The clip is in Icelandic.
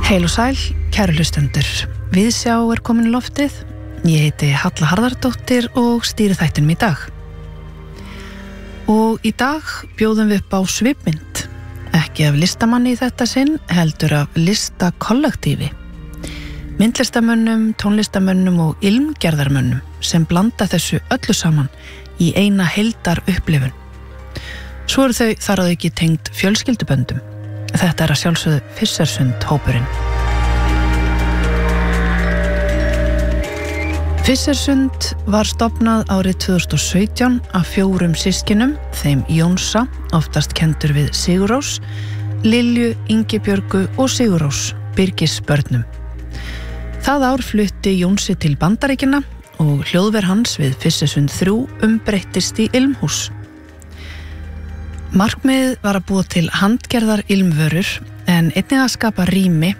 Heil og sæl, kæru hlustendur. Viðsjá komin í loftið. Ég heiti Halla Harðardóttir og stýri þættinum í dag. Og í dag bjóðum við upp á svipmynd. Ekki af listamanni í þetta sinn, heldur af listakollektífi. Myndlistamönnum, tónlistamönnum og ilmgerðarmönnum sem blanda þessu öllu saman í eina heildar upplifun. Svo eru þau þar að auki tengd fjölskylduböndum. Þetta að sjálfsögðu Fissersund hópurinn. Fissersund var stofnað árið 2017 af 4 systkinum, þeim Jónsa, oftast kendur við Sigurrós, Lilju, Ingibjörgu og Sigurrós, Birgisbörnum. Það ár flutti Jónsi til Bandaríkjanna og hljóðver hans við Fissersund 3 breyttist í ilmhús. Markmiðið var að búa til handgerðar ilmvörur en einnig að skapa rými